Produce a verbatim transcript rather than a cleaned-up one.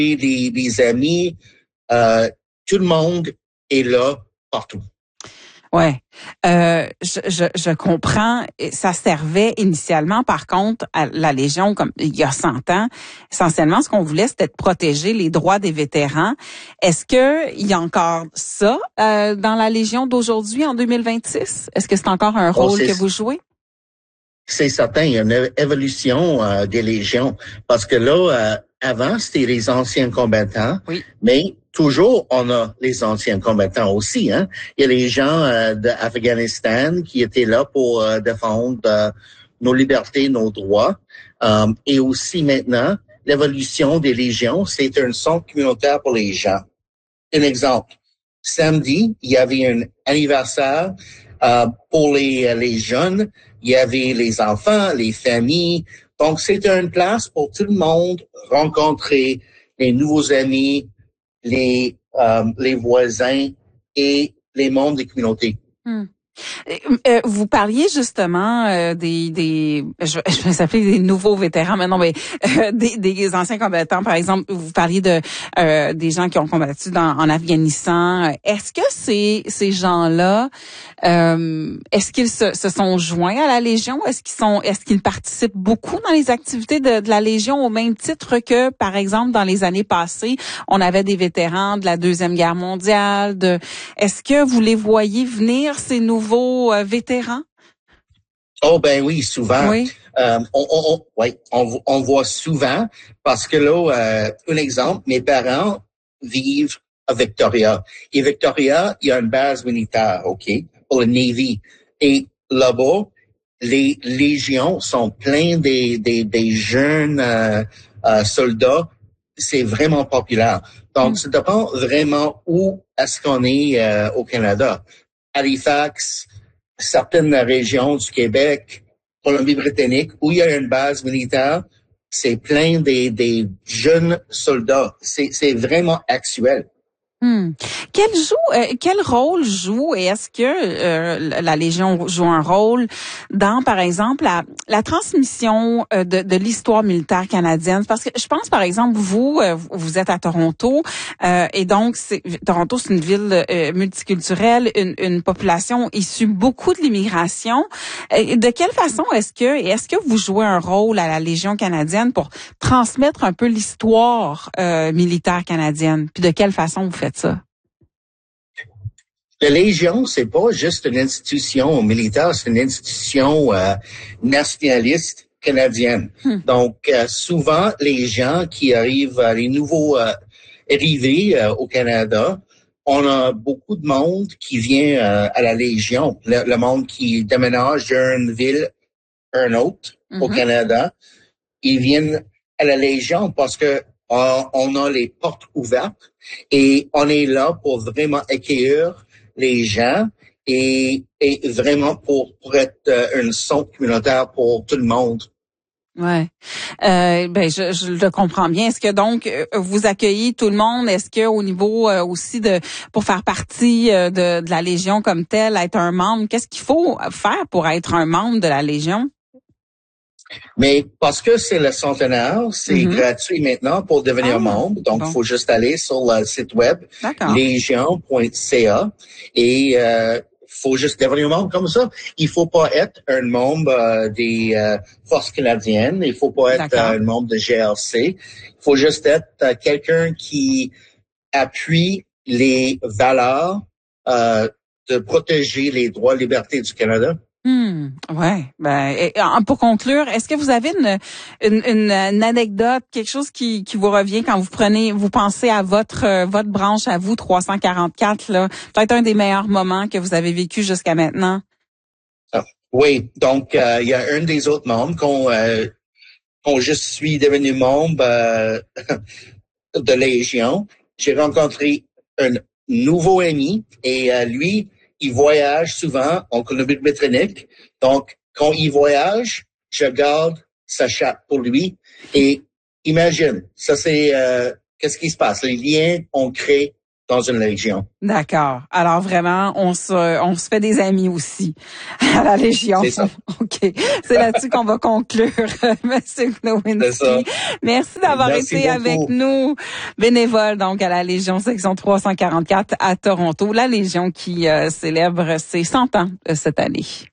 les, les amis, euh, tout le monde est là partout. Ouais, euh, je, je, je comprends. Ça servait initialement, par contre, à la Légion, comme il y a cent ans. Essentiellement, ce qu'on voulait, c'était de protéger les droits des vétérans. Est-ce que il y a encore ça euh, dans la Légion d'aujourd'hui, en deux mille vingt-six? Est-ce que c'est encore un rôle oh, que vous jouez? C'est certain, il y a une évolution euh, des légions. Parce que là, euh, avant, c'était les anciens combattants, oui. mais toujours, on a les anciens combattants aussi. Hein? Il y a les gens euh, d'Afghanistan qui étaient là pour euh, défendre euh, nos libertés, nos droits. Um, et aussi maintenant, l'évolution des légions, c'est un centre communautaire pour les gens. Un exemple, samedi, il y avait un anniversaire euh, pour les, les jeunes. Il y avait les enfants, les familles. Donc, c'est une place pour tout le monde rencontrer les nouveaux amis, les euh, les voisins et les membres des communautés. Hmm. Euh, vous parliez justement euh, des des je, je vais s'appeler des nouveaux vétérans mais non mais euh, des, des anciens combattants, par exemple. Vous parliez de euh, des gens qui ont combattu dans, en Afghanistan. Est-ce que ces ces gens-là euh, est-ce qu'ils se, se sont joints à la Légion? Est-ce qu'ils sont est-ce qu'ils participent beaucoup dans les activités de, de la Légion au même titre que, par exemple, dans les années passées, on avait des vétérans de la Deuxième Guerre mondiale? De est-ce que vous les voyez venir, ces nouveaux euh, vétérans? Oh ben oui, souvent. Oui. Euh, on, on, on, ouais, on, on voit souvent parce que là, euh, un exemple, mes parents vivent à Victoria. Et Victoria, il y a une base militaire, OK, pour le Navy. Et là-bas, les légions sont pleins des, des, des jeunes euh, euh, soldats. C'est vraiment populaire. Donc, mm. ça dépend vraiment où est-ce qu'on est euh, au Canada. Halifax, certaines régions du Québec, Colombie-Britannique, où il y a une base militaire, c'est plein des, des jeunes soldats. C'est, c'est vraiment actuel. Hmm. Quel joue, euh, quel rôle joue et est-ce que euh, la Légion joue un rôle dans, par exemple, la, la transmission euh, de, de l'histoire militaire canadienne? Parce que je pense, par exemple, vous, euh, vous êtes à Toronto euh, et donc c'est, Toronto, c'est une ville euh, multiculturelle, une, une population issue beaucoup de l'immigration. Euh, de quelle façon est-ce que et est-ce que vous jouez un rôle à la Légion canadienne pour transmettre un peu l'histoire euh, militaire canadienne? Puis de quelle façon vous faites ça? La Légion, c'est pas juste une institution militaire, c'est une institution euh, nationaliste canadienne. Hmm. Donc, euh, souvent, les gens qui arrivent, euh, les nouveaux euh, arrivés euh, au Canada, on a beaucoup de monde qui vient euh, à la Légion. Le, le monde qui déménage d'une ville à une autre mm-hmm. au Canada, ils viennent à la Légion parce que euh, on a les portes ouvertes et on est là pour vraiment accueillir les gens et, et vraiment pour, pour être euh, une centre communautaire pour tout le monde. Ouais, euh, ben je, je le comprends bien. Est-ce que donc vous accueillez tout le monde? Est-ce que au niveau euh, aussi de pour faire partie euh, de, de la Légion comme telle, être un membre, qu'est-ce qu'il faut faire pour être un membre de la Légion? Mais parce que c'est le centenaire, c'est mm-hmm. gratuit maintenant pour devenir ah, membre. Donc, il bon. faut juste aller sur le site web légion point c a et euh, faut juste devenir membre comme ça. Il faut pas être un membre euh, des euh, forces canadiennes. Il faut pas être euh, un membre de G R C. Il faut juste être euh, quelqu'un qui appuie les valeurs euh, de protéger les droits et libertés du Canada. Hmm, ouais. Ben, et, pour conclure, est-ce que vous avez une, une, une, une anecdote, quelque chose qui, qui vous revient quand vous prenez, vous pensez à votre euh, votre branche à vous trois cent quarante-quatre là, peut-être un des meilleurs moments que vous avez vécu jusqu'à maintenant? Ah, oui, donc euh, il y a un des autres membres qu'on euh, qu'on je suis devenu membre euh, de Légion. J'ai rencontré un nouveau ami et euh, lui. Il voyage souvent en Colombie-Britannique. Donc, quand il voyage, je garde sa chape pour lui. Et imagine, ça c'est, euh, qu'est-ce qui se passe? Les liens ont créé dans une légion. D'accord. Alors vraiment, on se, on se fait des amis aussi à la Légion. C'est ça. OK. C'est là-dessus qu'on va conclure, Monsieur Glowinski. Merci d'avoir Merci été beaucoup. avec nous, bénévole donc à la Légion section trois cent quarante-quatre à Toronto. La Légion qui euh, célèbre ses cent ans euh, cette année.